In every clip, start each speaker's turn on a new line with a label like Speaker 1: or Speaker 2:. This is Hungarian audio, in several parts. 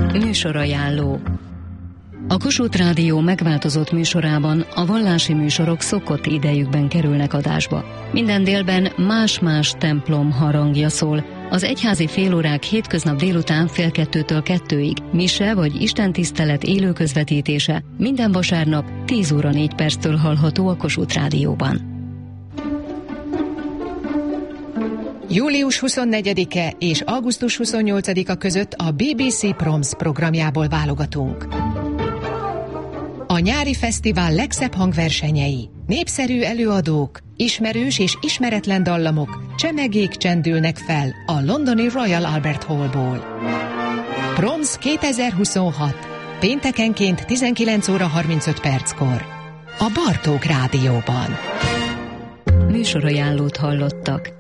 Speaker 1: Műsorajánló. A Kossuth Rádió megváltozott műsorában a vallási műsorok szokott idejükben kerülnek adásba. Minden délben más-más templom harangja szól. Az egyházi félórák hétköznap délután 1:30-től 2-ig, mise vagy istentisztelet élő közvetítése minden vasárnap 10 óra 4 perctől hallható a Kossuth Rádióban.
Speaker 2: Július 24-e és augusztus 28-a között a BBC Proms programjából válogatunk. A nyári fesztivál legszebb hangversenyei, népszerű előadók, ismerős és ismeretlen dallamok, csemegék csendülnek fel a londoni Royal Albert Hallból. Proms 2026. Péntekenként 19 óra 35 perckor. A Bartók Rádióban.
Speaker 1: Műsorajánlót hallottak.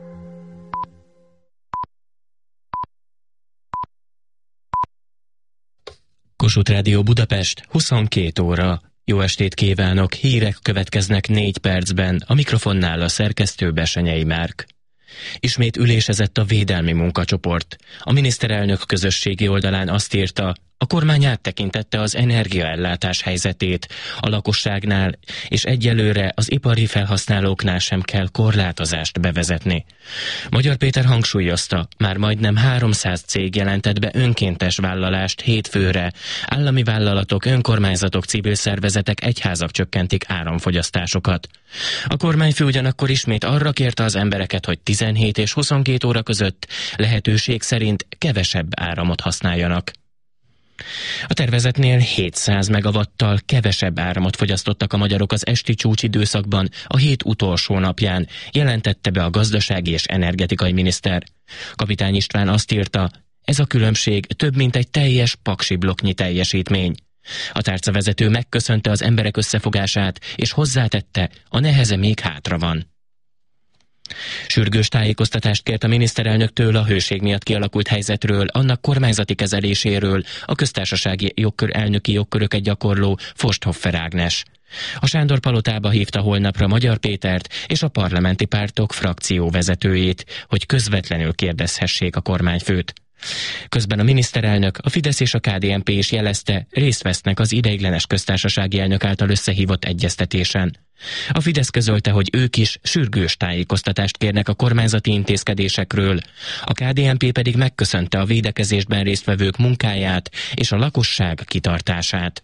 Speaker 3: Kossuth Rádió Budapest, 22 óra. Jó estét kívánok, hírek következnek 4 percben, a mikrofonnál a szerkesztő Bessenyei Márk. Ismét ülésezett a védelmi munkacsoport. A miniszterelnök közösségi oldalán azt írta, a kormány áttekintette az energiaellátás helyzetét a lakosságnál, és egyelőre az ipari felhasználóknál sem kell korlátozást bevezetni. Magyar Péter hangsúlyozta, már majdnem 300 cég jelentett be önkéntes vállalást hétfőre. Állami vállalatok, önkormányzatok, civil szervezetek, egyházak csökkentik áramfogyasztásokat. A kormányfő ugyanakkor ismét arra kérte az embereket, hogy 17 és 22 óra között lehetőség szerint kevesebb áramot használjanak. A tervezetnél 700 megawattal kevesebb áramot fogyasztottak a magyarok az esti csúcsidőszakban a hét utolsó napján, jelentette be a gazdasági és energetikai miniszter. Kapitány István azt írta, ez a különbség több mint egy teljes paksi blokknyi teljesítmény. A tárcavezető megköszönte az emberek összefogását, és hozzátette, a neheze még hátra van. Sürgős tájékoztatást kért a miniszterelnöktől a hőség miatt kialakult helyzetről, annak kormányzati kezeléséről a köztársasági elnöki jogköröket gyakorló Forsthoffer Ágnes. A Sándor palotába hívta holnapra Magyar Pétert és a parlamenti pártok frakcióvezetőjét, hogy közvetlenül kérdezhessék a kormányfőt. Közben a miniszterelnök, a Fidesz és a KDNP is jelezte, részt vesznek az ideiglenes köztársasági elnök által összehívott egyeztetésen. A Fidesz közölte, hogy ők is sürgős tájékoztatást kérnek a kormányzati intézkedésekről, a KDNP pedig megköszönte a védekezésben résztvevők munkáját és a lakosság kitartását.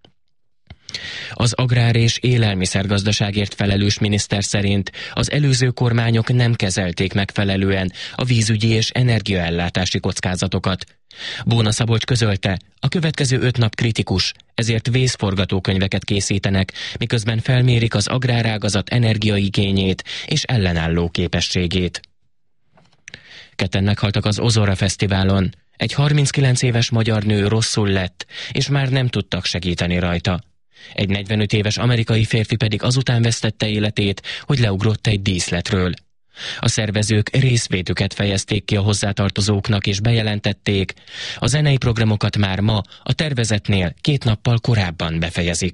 Speaker 3: Az agrár- és élelmiszergazdaságért felelős miniszter szerint az előző kormányok nem kezelték megfelelően a vízügyi és energiaellátási kockázatokat. Bóna Szabolcs közölte, a következő 5 nap kritikus, ezért vészforgatókönyveket készítenek, miközben felmérik az agrárágazat energiaigényét és ellenálló képességét. 2 meghaltak az Ozora Fesztiválon. Egy 39 éves magyar nő rosszul lett, és már nem tudtak segíteni rajta. Egy 45 éves amerikai férfi pedig azután vesztette életét, hogy leugrott egy díszletről. A szervezők részvétüket fejezték ki a hozzátartozóknak és bejelentették, a zenei programokat már ma a tervezetnél 2 nappal korábban befejezik.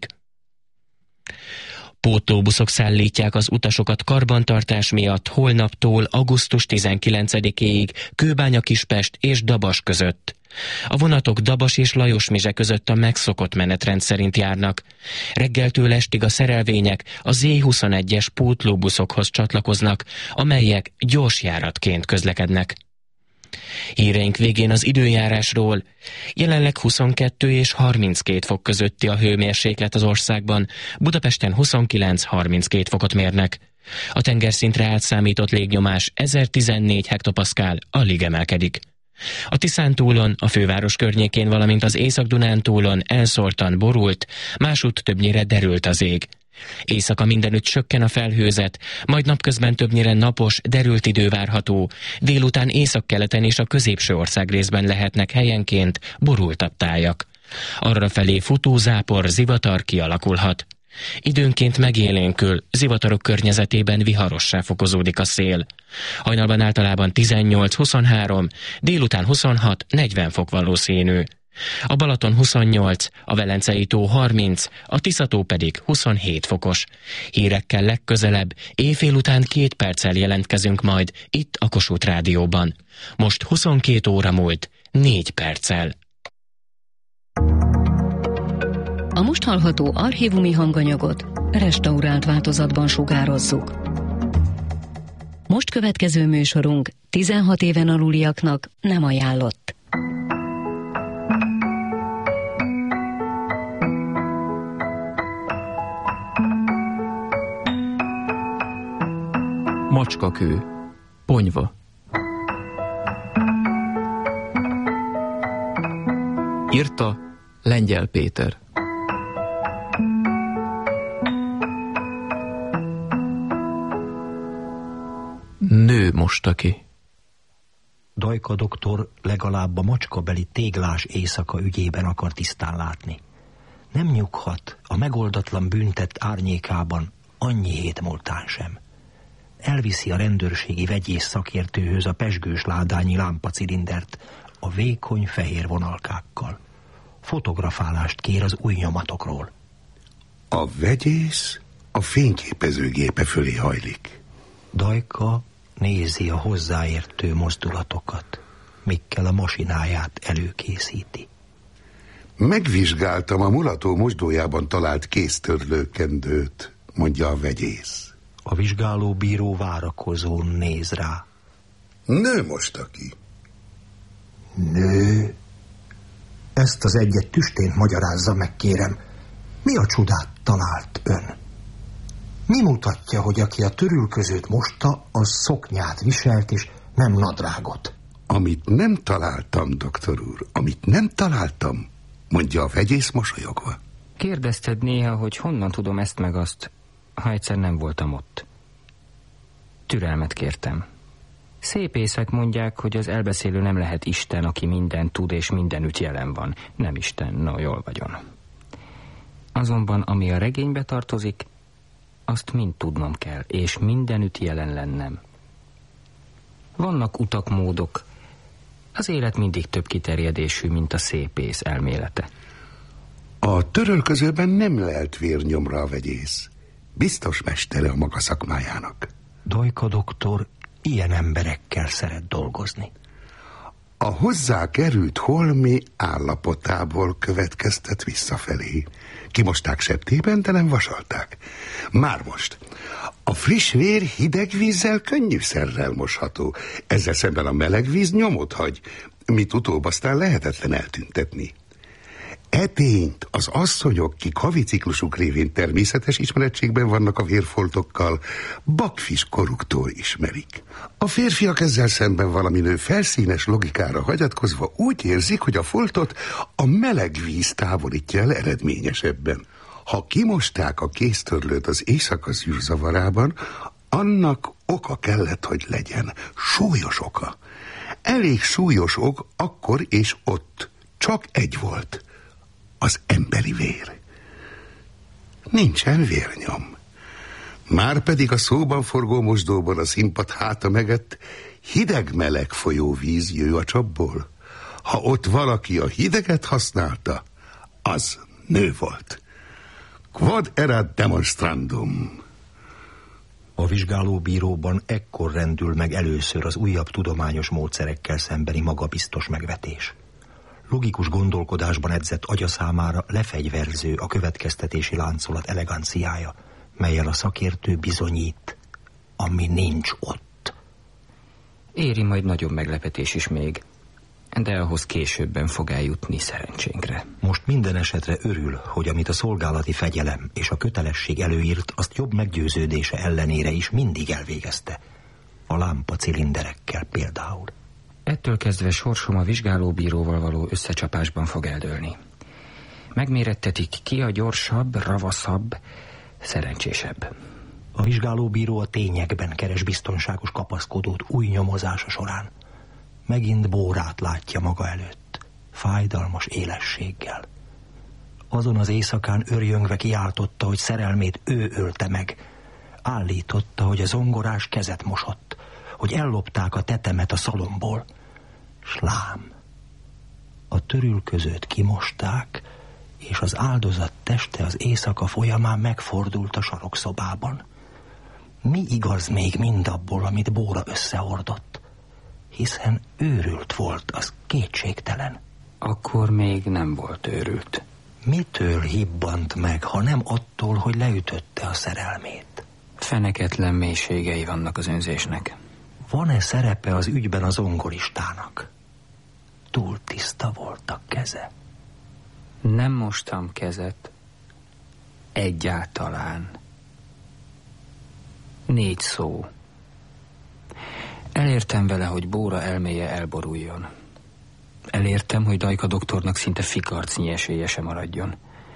Speaker 3: Pótlóbuszok szállítják az utasokat karbantartás miatt holnaptól augusztus 19-éig Kőbánya-Kispest és Dabas között. A vonatok Dabas és Lajosmizse között a megszokott menetrend szerint járnak. Reggeltől estig a szerelvények a Z21-es pótlóbuszokhoz csatlakoznak, amelyek gyorsjáratként közlekednek. Híreink végén az időjárásról. Jelenleg 22 és 32 fok közötti a hőmérséklet az országban, Budapesten 29-32 fokot mérnek. A tengerszintre átszámított légnyomás 1014 hektopaszkál, alig emelkedik. A Tiszántúlon, a főváros környékén, valamint az Észak-Dunántúlon elszórtan borult, másútt többnyire derült az ég. Éjszaka mindenütt csökken a felhőzet, majd napközben többnyire napos, derült idő várható, délután északkeleten és a középső országrészben lehetnek helyenként borultabb tájak. Arrafelé futó zápor, zivatar kialakulhat. Időnként megélénkül, zivatarok környezetében viharossá fokozódik a szél. Hajnalban általában 18-23, délután 26-40 fok valószínű. A Balaton 28, a Velencei tó 30, a Tisza-tó pedig 27 fokos. Hírekkel legközelebb, éjfél után 2 perccel jelentkezünk majd itt a Kossuth Rádióban. Most 22 óra múlt, 4 perccel.
Speaker 1: A most hallható archívumi hanganyagot restaurált változatban sugározzuk. Most következő műsorunk 16 éven aluliaknak nem ajánlott.
Speaker 4: Macskakő, Ponyva. Írta Lengyel Péter. Nő mosta ki.
Speaker 5: Dajka doktor legalább a macskabeli téglás éjszaka ügyében akar tisztán látni. Nem nyughat a megoldatlan bűntett árnyékában annyi hét múltán sem. Elviszi a rendőrségi vegyész szakértőhöz a pezsgős ládányi lámpacilindert a vékony fehér vonalkákkal. Fotografálást kér az új nyomatokról.
Speaker 6: A vegyész a fényképezőgépe fölé hajlik.
Speaker 5: Dajka nézi a hozzáértő mozdulatokat, mikkel a masináját előkészíti.
Speaker 6: Megvizsgáltam a mulató mosdójában talált kéztörlőkendőt, mondja a vegyész.
Speaker 5: A vizsgálóbíró várakozón néz rá.
Speaker 6: Nő mosta ki.
Speaker 5: Nő? Ezt az egyet tüstént magyarázza meg, kérem. Mi a csodát talált ön? Mi mutatja, hogy aki a törülközőt mosta, az szoknyát viselt, és nem nadrágot?
Speaker 6: Amit nem találtam, doktor úr, amit nem találtam, mondja a vegyész mosolyogva.
Speaker 7: Kérdezted néha, hogy honnan tudom ezt meg azt, ha egyszer nem voltam ott. Türelmet kértem. Szépészek mondják, hogy az elbeszélő nem lehet Isten, aki mindent tud és mindenütt jelen van. Nem Isten, no, jól vagyon. Azonban, ami a regénybe tartozik, azt mind tudnom kell, és mindenütt jelen lennem. Vannak utak, módok. Az élet mindig több kiterjedésű, mint a szépész elmélete.
Speaker 6: A törölközőben nem lelt vérnyomra a vegyész. Biztos mestere a maga szakmájának.
Speaker 5: Dajka doktor ilyen emberekkel szeret dolgozni.
Speaker 6: A hozzá került holmi állapotából következtet visszafelé. Kimosták septében, de nem vasalták. Már most. A friss vér hideg vízzel könnyűszerrel mosható. Ezzel szemben a meleg víz nyomot hagy, mit utóbb aztán lehetetlen eltüntetni. E tényt az asszonyok, kik havi ciklusuk révén természetes ismerettségben vannak a vérfoltokkal, bakfis koruktól ismerik. A férfiak ezzel szemben valami nő felszínes logikára hagyatkozva úgy érzik, hogy a foltot a meleg víz távolítja el eredményesebben. Ha kimosták a kéztörlőt az éjszaka zűrzavarában, annak oka kellett, hogy legyen. Súlyos oka. Elég súlyos ok akkor és ott. Csak egy volt. Az emberi vér. Nincsen vérnyom. Márpedig a szóban forgó mosdóban a színpad háta megett hideg-meleg folyóvíz jő a csapból. Ha ott valaki a hideget használta, az nő volt. Quod erat demonstrandum.
Speaker 5: A vizsgálóbíróban ekkor rendül meg először az újabb tudományos módszerekkel szembeni magabiztos megvetés. Logikus gondolkodásban edzett agya számára lefegyverző a következtetési láncolat eleganciája, mellyel a szakértő bizonyít, ami nincs ott.
Speaker 7: Éri majd nagyobb meglepetés is még, de ahhoz későbben fog eljutni szerencsénkre.
Speaker 5: Most minden esetre örül, hogy amit a szolgálati fegyelem és a kötelesség előírt, azt jobb meggyőződése ellenére is mindig elvégezte. A lámpacilinderekkel például.
Speaker 7: Ettől kezdve sorsom a vizsgálóbíróval való összecsapásban fog eldőlni. Megmérettetik, ki a gyorsabb, ravaszabb, szerencsésebb.
Speaker 5: A vizsgálóbíró a tényekben keres biztonságos kapaszkodót új nyomozása során. Megint Bórát látja maga előtt, fájdalmas élességgel. Azon az éjszakán örjöngve kiáltotta, hogy szerelmét ő ölte meg. Állította, hogy a zongorás kezet mosott, hogy ellopták a tetemet a szalomból. S lám, a törülközőt kimosták, és az áldozat teste az éjszaka folyamán megfordult a sarokszobában. Mi igaz még mindabból, amit Bóra összehordott? Hiszen őrült volt, az kétségtelen.
Speaker 7: Akkor még nem volt őrült.
Speaker 5: Mitől hibbant meg, ha nem attól, hogy leütötte a szerelmét?
Speaker 7: Feneketlen mélységei vannak az önzésnek.
Speaker 5: Van-e szerepe az ügyben az zongoristának? Túl tiszta volt a keze.
Speaker 7: Nem mostam kezet. Egyáltalán. 4 szó. Elértem vele, hogy Bóra elméje elboruljon. Elértem, hogy Dajka doktornak szinte fikarcnyi esélye sem maradjon.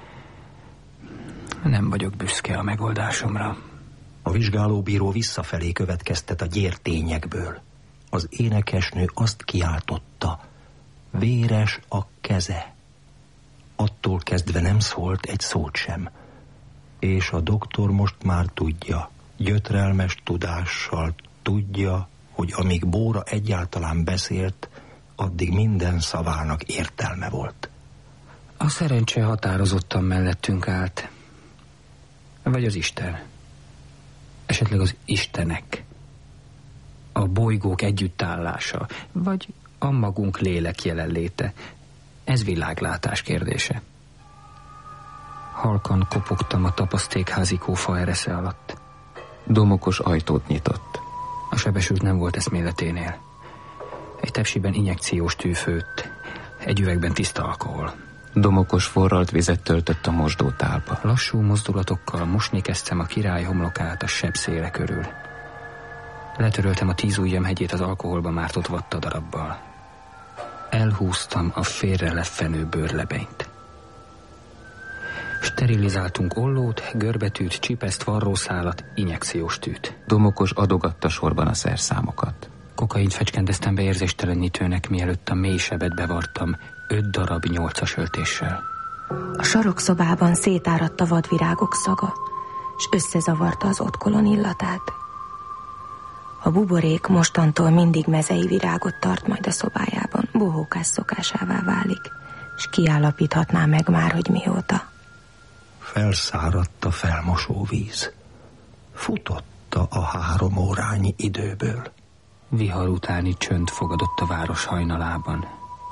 Speaker 7: Nem vagyok büszke a megoldásomra.
Speaker 5: A vizsgálóbíró visszafelé következtet a gyértényekből. Az énekesnő azt kiáltotta: véres a keze. Attól kezdve nem szólt egy szót sem. És a doktor most már tudja, gyötrelmes tudással tudja, hogy amíg Bóra egyáltalán beszélt, addig minden szavának értelme volt.
Speaker 7: A szerencse határozottan mellettünk állt. Vagy az Isten. Esetleg az istenek. A bolygók együttállása. Vagy a magunk lélek jelenléte. Ez világlátás kérdése. Halkan kopogtam a tapasztékházikó fa eresze alatt.
Speaker 4: Domokos ajtót nyitott.
Speaker 7: A sebesült nem volt eszméleténél. Egy tepsiben injekciós tű főtt, egy üvegben tiszta alkohol.
Speaker 4: Domokos forralt vizet töltött a mosdótálba.
Speaker 7: Lassú mozdulatokkal mosni kezdtem a király homlokát a seb széle körül. Letöröltem a 10 ujjam hegyét az alkoholba mártott vattadarabbal. Elhúztam a félre leffenő bőrlebenyt. Sterilizáltunk ollót, görbetűt, csipeszt, varrószálat, injekciós tűt.
Speaker 4: Domokos adogatta sorban a szerszámokat.
Speaker 7: Kokaint fecskendeztem be érzéstelenítőnek, mielőtt a mély sebet bevartam 5 darab 8-as öltéssel.
Speaker 8: A sarokszobában szétáradt a vadvirágok szaga, és összezavarta az ottkolon illatát. A buborék mostantól mindig mezei virágot tart majd a szobájában, bohókás szokásává válik, és kiállapíthatná meg már, hogy mióta.
Speaker 5: Felszáradt a felmosóvíz. Futotta a 3 órányi időből.
Speaker 7: Vihar utáni csönd fogadott a város hajnalában.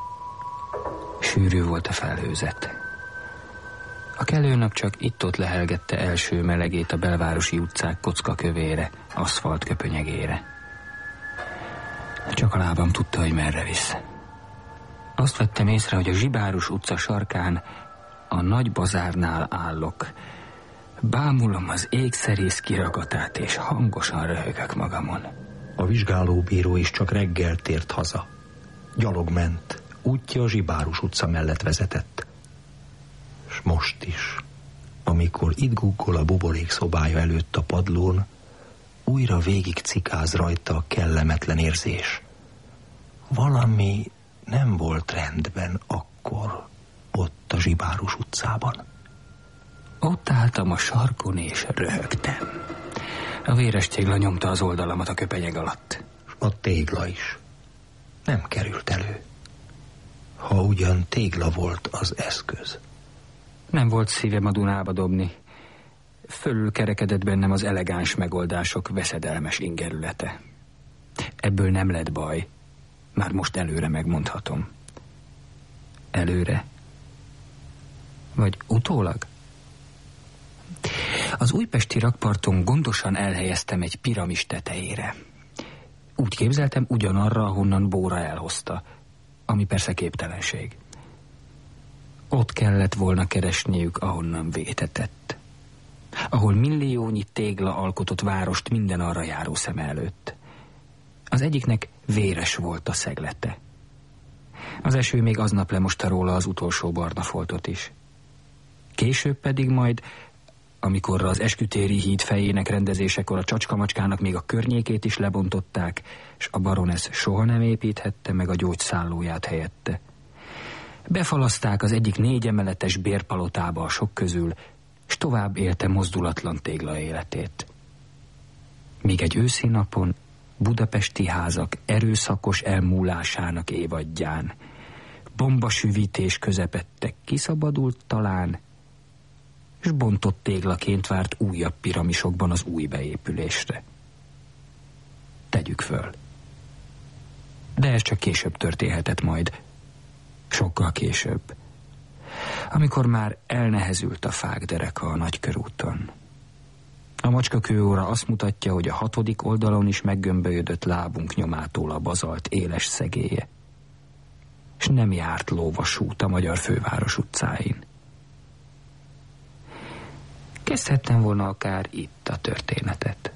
Speaker 7: Sűrű volt a felhőzet. A kelő nap csak itt-ott lehelgette első melegét a belvárosi utcák kockakövére, aszfalt köpönyegére. Csak a lábam tudta, hogy merre visz. Azt vettem észre, hogy a Zsibárus utca sarkán a nagy bazárnál állok. Bámulom az ékszerész kiragatát, és hangosan röhögök magamon.
Speaker 5: A vizsgálóbíró is csak reggel tért haza. Gyalog ment, útja a Zsibárus utca mellett vezetett. S most is, amikor itt guggol a buborék szobája előtt a padlón, újra végig cikáz rajta a kellemetlen érzés. Valami nem volt rendben akkor, ott a Zsibárus utcában.
Speaker 7: Ott álltam a sarkon és röhögtem. A véres tégla nyomta az oldalamat a köpenyeg alatt.
Speaker 5: A tégla is. Nem került elő. Ha ugyan tégla volt az eszköz.
Speaker 7: Nem volt szívem a Dunába dobni. Fölül kerekedett bennem az elegáns megoldások veszedelmes ingerülete. Ebből nem lett baj. Már most előre megmondhatom. Előre? Vagy utólag? Az újpesti rakparton gondosan elhelyeztem egy piramis tetejére. Úgy képzeltem, ugyanarra, ahonnan Bóra elhozta, ami persze képtelenség. Ott kellett volna keresniük, ahonnan vétetett. Ahol milliónyi tégla alkotott várost minden arra járó szeme előtt. Az egyiknek véres volt a szeglete. Az eső még aznap lemosta róla az utolsó barna foltot is. Később pedig majd, amikor az eskütéri híd fejének rendezésekor a csacskamacskának még a környékét is lebontották, és a baronesz soha nem építhette meg a gyógyszállóját helyette. Befalaszták az egyik 4 emeletes bérpalotába a sok közül, s tovább élte mozdulatlan tégla életét. Míg egy őszi napon budapesti házak erőszakos elmúlásának évadján bombasüvítés közepette kiszabadult talán, és bontott téglaként várt újabb piramisokban az új beépülésre. Tegyük föl. De ez csak később történhetett majd. Sokkal később. amikor már elnehezült a fák dereka a nagykörúton. A macskakőóra azt mutatja, hogy a 6. oldalon is meggömbölyödött lábunk nyomától a bazalt éles szegélye. És nem járt lóvasút a magyar főváros utcáin. Kezdhettem volna akár itt a történetet.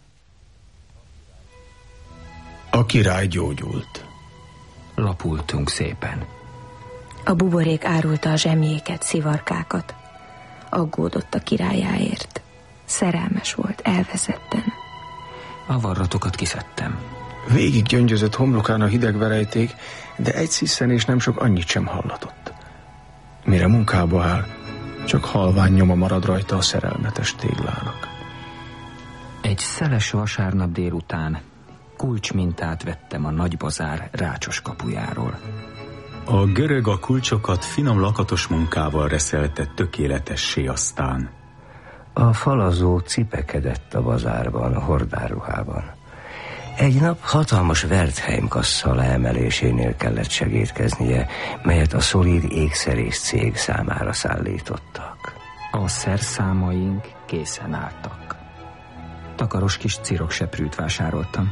Speaker 9: A király gyógyult.
Speaker 7: Lapultunk szépen.
Speaker 8: A buborék árulta a zsemjéket, szivarkákat. Aggódott a királyáért. Szerelmes volt, elvezetten.
Speaker 7: A varratokat kiszedtem.
Speaker 9: Végig gyöngyözött homlokán a hideg verejték, de egy sziszenés nem sok annyit sem hallatott. Mire munkába áll, csak halvány nyoma marad rajta a szerelmetes téglának.
Speaker 7: Egy szeles vasárnap délután kulcsmintát vettem a nagybazár rácsos kapujáról.
Speaker 10: A görög a kulcsokat finom lakatos munkával reszelte tökéletessé aztán.
Speaker 11: A falazó cipekedett a bazárban, a hordárruhában. Egy nap hatalmas Wertheim kassa leemelésénél kellett segédkeznie, melyet a szolíd ékszerész cég számára szállítottak.
Speaker 7: A szerszámaink készen álltak. Takaros kis cirokseprűt vásároltam.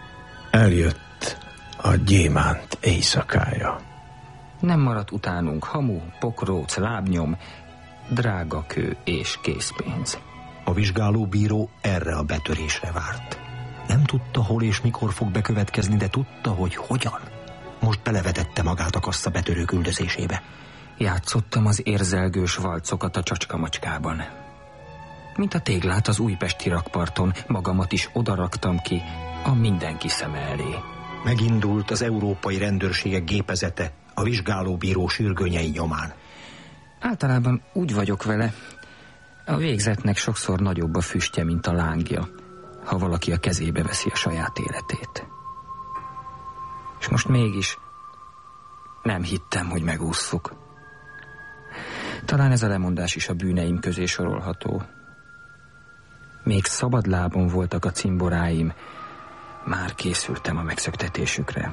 Speaker 9: Eljött a gyémánt éjszakája.
Speaker 7: Nem maradt utánunk hamu, pokróc, lábnyom, drága kő és készpénz.
Speaker 5: A vizsgálóbíró erre a betörésre várt. Nem tudta, hol és mikor fog bekövetkezni, de tudta, hogy hogyan. Most belevetette magát a kassa betörő küldözésébe.
Speaker 7: Játszottam az érzelgős valcokat a csacskamacskában. Mint a téglát az újpesti rakparton, magamat is odaraktam ki a mindenki szeme elé.
Speaker 5: Megindult az európai rendőrségek gépezete a vizsgálóbíró sürgőnyei nyomán.
Speaker 7: Általában úgy vagyok vele, a végzetnek sokszor nagyobb a füstje, mint a lángja, ha valaki a kezébe veszi a saját életét. És most mégis nem hittem, hogy megússzuk. Talán ez a lemondás is a bűneim közé sorolható. Még szabadlábon voltak a cimboráim, már készültem a megszöktetésükre.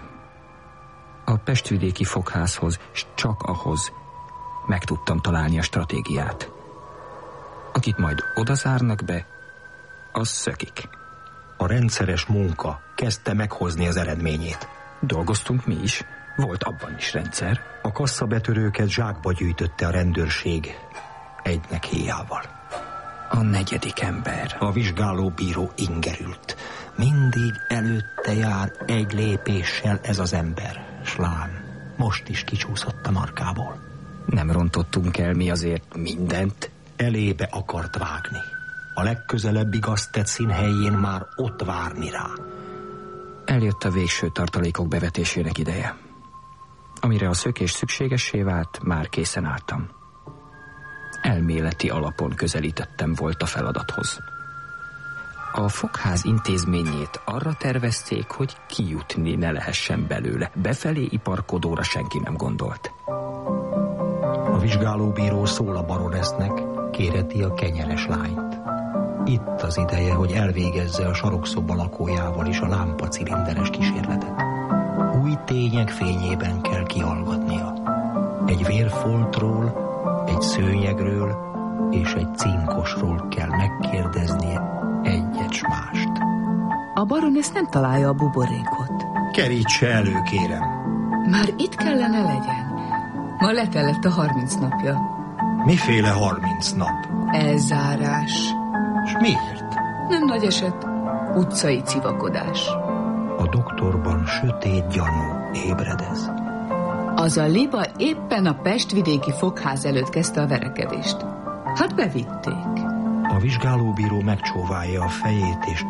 Speaker 7: A pestvidéki fogházhoz, s csak ahhoz meg tudtam találni a stratégiát. Akit majd odazárnak be, az szökik.
Speaker 5: A rendszeres munka kezdte meghozni az eredményét.
Speaker 7: Dolgoztunk mi is, volt abban is rendszer.
Speaker 5: A kasszabetörőket zsákba gyűjtötte a rendőrség egynek héjával.
Speaker 7: A 4. ember.
Speaker 5: A vizsgálóbíró ingerült. Mindig előtte jár egy lépéssel ez az ember. S lám, most is kicsúszott a markából.
Speaker 7: Nem rontottunk el mi azért mindent.
Speaker 5: Elébe akart vágni. A legközelebbi gaztett színhelyén már ott várni rá.
Speaker 7: Eljött a végső tartalékok bevetésének ideje. Amire a szökés szükségessé vált, már készen álltam. Elméleti alapon közelítettem volt a feladathoz. A fogház intézményét arra tervezték, hogy kijutni ne lehessen belőle. Befelé iparkodóra senki nem gondolt.
Speaker 5: A vizsgálóbíró szól a baronesznek, kéreti a kenyeres lányt. Itt az ideje, hogy elvégezze a sarokszoba lakójával is a lámpacilinderes kísérletet. Új tények fényében kell kihallgatnia. Egy vérfoltról, egy szőnyegről és egy cinkosról kell megkérdeznie egyet s mást.
Speaker 12: A baronesz nem találja a buborékot.
Speaker 5: Kerítse elő, kérem.
Speaker 12: Már itt kellene legyen. Ma letellett a 30 napja.
Speaker 5: Miféle 30 nap?
Speaker 12: Elzárás.
Speaker 5: S miért?
Speaker 12: Nem nagy eset. Utcai civakodás.
Speaker 5: A doktorban sötét gyanú ébredez.
Speaker 12: Az a liba éppen a pestvidéki fogház előtt kezdte a verekedést. Hát bevitték.
Speaker 5: A vizsgálóbíró megcsóválja a fejét és